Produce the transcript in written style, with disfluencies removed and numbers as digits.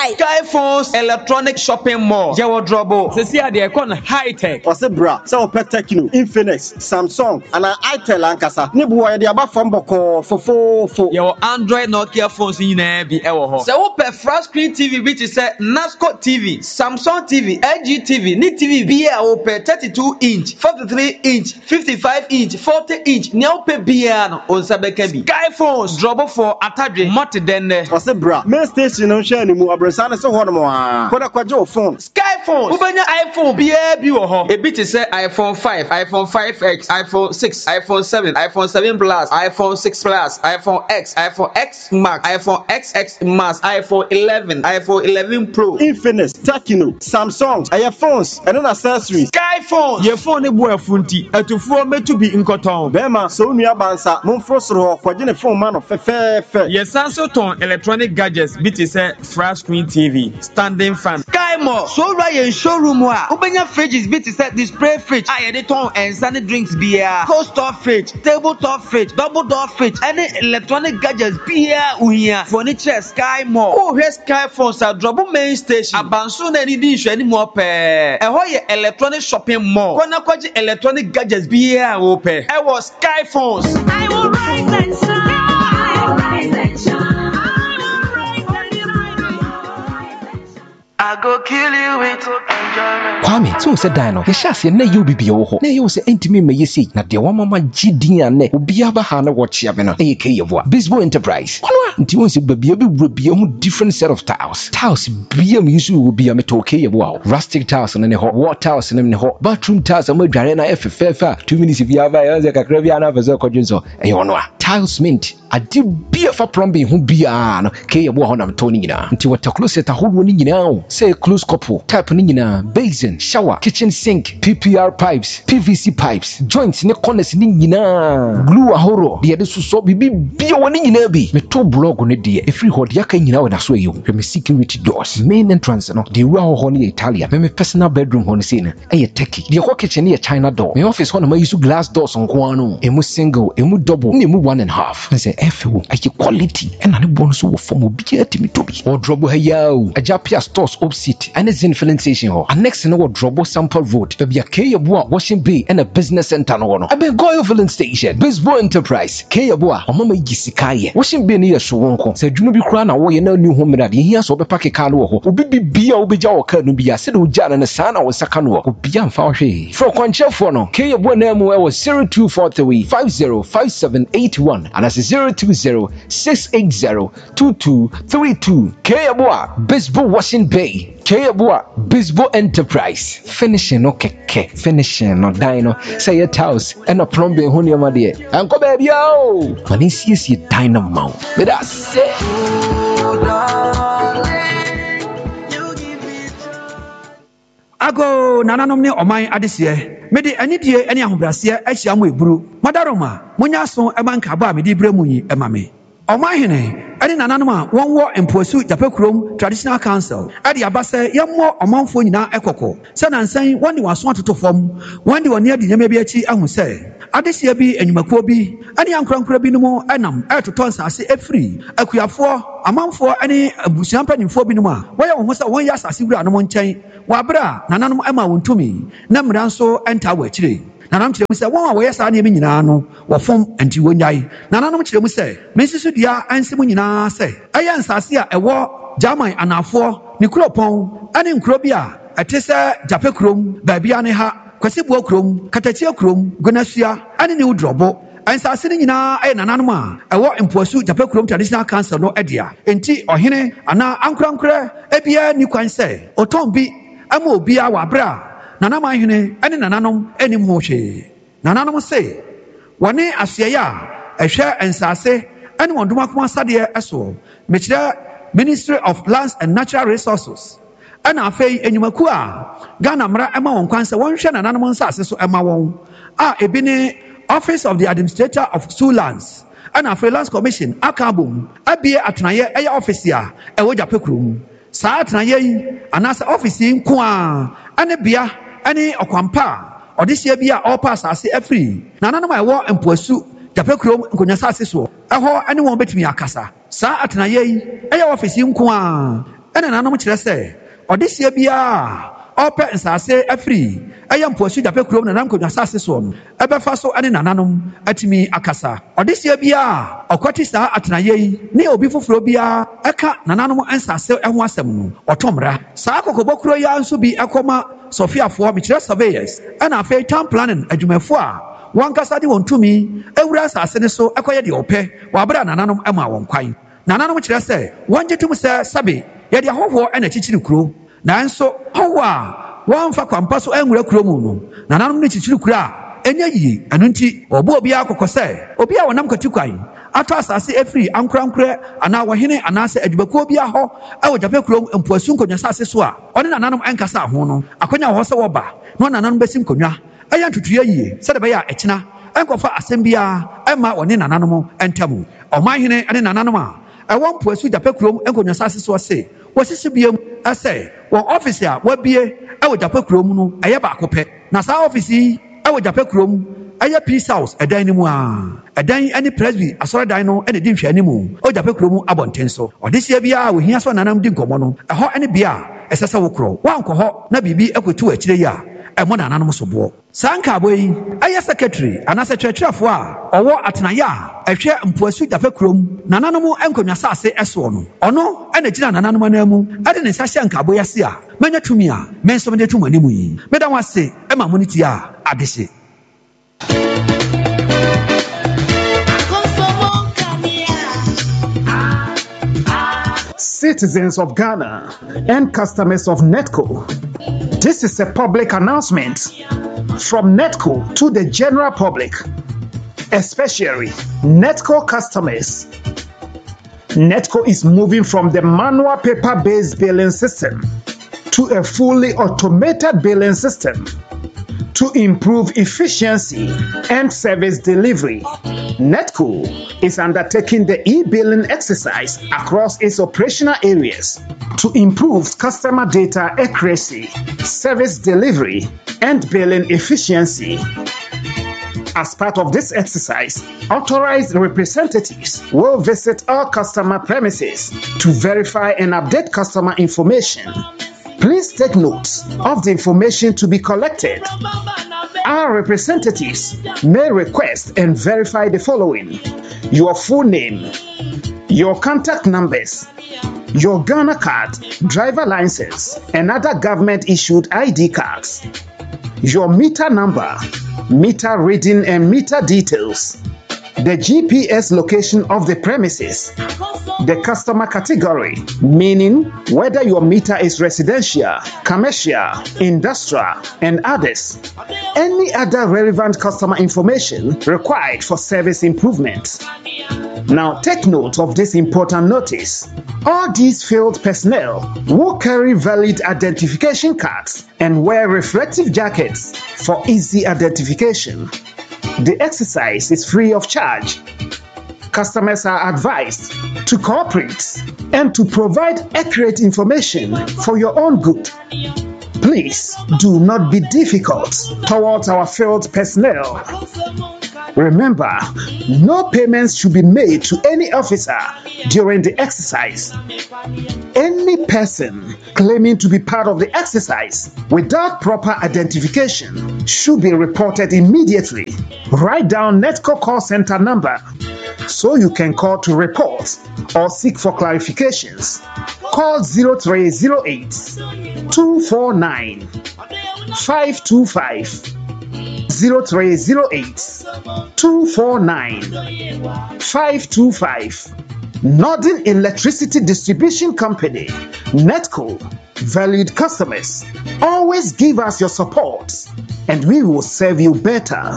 Sky Phones Electronic Shopping Mall. Yawo drobo. Sesi ade ekon high tech. Wase bra, se o Techno, Infinix, Samsung, and Itel ankasa. Ne bu wa de aba fam boko fofofo. Yawo Android Nokia phones nyina bi ewo ho. Se wo pe flat screen TV bi ti se Nasco TV, Samsung TV, LG TV, ni TV bi e wo pe 32 inch, 43 inch, 55 inch, 40 inch. Ne wo pe bia no onsa beka bi. Sky Phones drobo for atadwe mot den. Wase bra, main station no share ni mu abresa na se ho no mo a. Koda kwaje phone. Sky Phones. Ubanya iPhone bia bi wo ho. Ebi ti se iPhone 5, iPhone 5X, iPhone 6, iPhone 7, iPhone 7 Plus, iPhone 6 Plus, iPhone X, iPhone X Max, iPhone XX Max, iPhone 11, iPhone 11 Pro, Infinix, Techno, Samsung, phones, and an accessories. Sky Phones. Your phone e boy funti. Etufuo metu bi nkoton. Bema so nua bansa, monfrosro kwaje ne phone man of fe. Yes, also ton electronic gadgets bi ti se flat screen TV, standing fan. Sky Mall. So right showroom wa. Ubenya fridges bi ti se display fridge. Aye ton and sunny drinks beer, coaster fridge, tabletop fridge, double door fridge, any electronic gadgets beer uhia furniture. Sky Mall. Oh, here Sky Phones are double main station. Abansu na ni di hwe ni mo pe. Eho ye electronic shopping mall. Kona kwaji electronic gadgets beer wo pe. E was Sky Phones. I will rise and shine. I will rise and shine. I go kill you with enjoyment. Kwame, so said Dino. The chassis na you be ho. Na you say intimate me see. Na de mama GD ane. Obi aba ha na watch ya na. AK yevo. Baseball Enterprise. Nti won se baby be a different set of tiles. Tiles be am use will be a metal okay yevo. Rustic tiles na ne ho. Water tiles na ne ho. Bathroom tiles am dware na FFF 2 minutes if you have ya ze kakra bia na fazo kodwinso. Eyo no a. Tiles mint. Ade bia fa plumbing ho bia no. Ke yevo ho na mto ni nyina. Nti water closet ahodo ni nyina. Say close couple type ni nyina. Basin, shower, kitchen sink, PPR pipes, PVC pipes, joints ne corners ni nyina. Glue ahoro. De de so bibi bia woni nyina bi. Meto blog ne de e free hod yaka nyina we na so eyo. Me security doors. Main entrance no. De ru ho ne Italia. Me personal bedroom ho ne say na. E Turkey. De ko kitchen ne China door. Me office ho na ma use glass doors nko ano. Emu single, emu double, ne emu 1.5. I say FO ayi quality. E na ne bonus wo form obi atimi to bi. Wardrobe ha yawo. Ajapia stores opposite. And it's in filling station ho. Next in our Drobo Sample Road. Baby a Kayabua Washing Bay and a business center no. I be go filling station. Baseball Enterprise. Kayabua o mama gisikaye. Washing Bay near Showonko. Say dwuma bi kra na wo ye na new home na de hia so be pack car no ho. Obi bibia obi ja wo car no bia se de ujana na sana wo saka no. Obi amfa wo hwe. For kwanchefo no. Kayabua na mu e wo 0243 505781 and as 020-680-2232. Kayabua Baseball Washing Bay. Kayabua Baseball Enterprise. Finishing no keke. Finishing no dino. Say your house and a plumbing honey my dear. Uncle baby yo. When he sees you dynamo. But I say Ago nananom ne oman adese me de anidie ene ahobrase ahia mo eburu madaroma munya so emanka ba me di bremu yi emame oman hene ene nananom a wonwo emposu japekurom traditional council ade abase yemmo omanfo nyina ekoko se nansan wonde waso atoto fam wonde woni ade nyama bi achi ahu se adese bi enyumakuo bi ane ankrankra bi no mu enam etoto nsase efri akuyafo amanfo ane abusuampanimfo bi no mu a woyɛ wo ho sɛ won yɛ asase wura no mo nkyɛn wabra nananom ema wontumi na mmira nso enta wa akire nanam kyerɛ mu sɛ wɔn a wɔyɛ saa nneɛma nyinaa no wɔfom anti wɔnyae nananom kyerɛ mu sɛ mensiso dua ansɛm nyinaa sɛ ɛyɛ nsase a ɛwɔ German anafoɔ ne kuropɔn ane nkuro bi a ɛte sɛ Jape kurom baabia ne ha Kwasibuo kurom Katachia kurom Gonasua ane ne Udrobo nsase ne nyinaa ɛyɛ nananom a ɛwɔ mpoasu Jape kurom traditional council no ɛdia enti ɔhene ana ankorankora ebia ni kwan sɛ ɔtɔn bi ama obia wabra nanam ahene ane nananom anim ho hwee nananom se wɔne asoɛyɛ a ɛhwɛ nsase ane wɔn domakoma sadeɛ ɛso mekyerɛ Ministry of Lands and Natural Resources ɛna afei enyumaku a Ghana mmara ɛma wɔn kwan sɛ wɔnhwɛ nananom nsase so ɛma wɔn a ebi ne Office of the Administrator of Lands ɛna afei Lands Commission akabom abie atenaeɛ ɛyɛ office a ɛwɔ Jape kurom saa atenaeɛ yi anaasɛ office yi nko a ɛne bea ɛne ɔkwampa a ɔde hyia bi a ɔrepa asase afiri nananom a ɛwɔ mpoasu Jape kurom nkonyasase so ɛhɔ ɛne wɔn betumi akasa saa atenaeɛ yi ɛyɛ office yi nko a ɛna nanom kyerɛ sɛ ɔdehyɛ biara ɔpɛ nsase afiri ɛyɛ mpoasu Jape kurom na nanam konwa asase soɔ no ɛbɛfa so ɛne nananom atumi akasa ɔdehyɛ biara ɔkɔte saa atenaeɛ yi ne obi foforɔ biara ɛka nananom nsase ɛho asɛm no ɔtɔmmra saa kɔkɔbɔkuro yi nso bi ɛkɔma sɔfiafoɔ mekyerɛ surveyors ɛna afei town planning adwumafoɔ a wankasa de wɔn tumi ewura asase ne so ɛkɔyɛ deɛ ɔpɛ wɔabere nananom ɛma wɔn kwan nananom kyerɛ sɛ wɔngye tom sɛ sabe yɛde ahɔhoɔ ɛna kyikyiri kuro nanso hɔhoɔ a wɔmfa kwampa so ɛnwura kuro mu no nananom ne kyikyiri kuro a ɛnyɛ yie ɛno nti ɔbɔ obiara kɔkɔ sɛ obi a wɔnam kɔti kwan atɔ asase efiri ankorankorɛ anaa wɔhene anaasɛ adwumakuo biara hɔ ɛwɔ Jape kurom mpoasu nkonnwa asase so a ɔne nananom ɛnkasa ho no akonnwa wɔ hɔ sɛ wɔba na nananom bɛsi nkonnwa ɛyɛ ntutuya yie sɛde bɛyɛ a ɛkyena ɛnkɔfa asɛm biara ɛma wɔne nananom ɛntam ɔmanhene ne nananom a ɛwɔ mpoasu Jape kurom nkonnwa asase so se wɔsisi biam ɛsɛ wɔn ɔfisi a wɔabie ɛwɔ Jape kurom no ɛyɛ baako pɛ na saa ɔfisi yi ɛwɔ Jape kurom ɛyɛ Peace House ɛdan no mu a ɛdan ɛne Presby asɔredan no ɛna di nhwɛ anim ɔ Jape kurom abɔnten so ɔdehyia biara wɔhia so nanam di nkɔmmɔ no ɛhɔ ɛne bea a ɛsɛ sɛ wokorɔ wankɔ hɔ na biribi ɛkɔtu akyire yi a ɛmmɔ nananom so boɔ saa nkaabɔ yi ɛyɛ secretary anaasɛ kyerɛkyerɛfoɔ a ɔwɔ atenaeɛ a ɛhwɛ mpoasu Jape kurom nananom nkonnwa asase ɛsoɔ no ɔno ɛna gyina nananom anan mu ɛde ne nsa hyɛ nkaabɔ yi ase a mɛnya tumi a mɛnso mede to mo anim yi meda mo ase ɛma mo ne tie a adehye Citizens of Ghana and customers of Netco, this is a public announcement from Netco to the general public, especially Netco customers. Netco is moving from the manual paper-based billing system to a fully automated billing system to improve efficiency and service delivery. Netco is undertaking the e-billing exercise across its operational areas to improve customer data accuracy, service delivery, and billing efficiency. As part of this exercise, authorized representatives will visit all customer premises to verify and update customer information. Please take note of the information to be collected. Our representatives may request and verify the following: your full name, your contact numbers, your Ghana card, driver license, and other government-issued ID cards, your meter number, meter reading and meter details, the GPS location of the premises, the customer category, meaning whether your meter is residential, commercial, industrial, and others. Any other relevant customer information required for service improvement. Now take note of this important notice. All these field personnel will carry valid identification cards and wear reflective jackets for easy identification. The exercise is free of charge. Customers are advised to cooperate and to provide accurate information for your own good. Please do not be difficult towards our field personnel. Remember, no payments should be made to any officer during the exercise. Any person claiming to be part of the exercise without proper identification should be reported immediately. Write down Netco call center number so you can call to report or seek for clarifications. Call 0308 249 525. 0308 249 525. Northern Electricity Distribution Company, Netco. Valued customers, always give us your support and we will serve you better.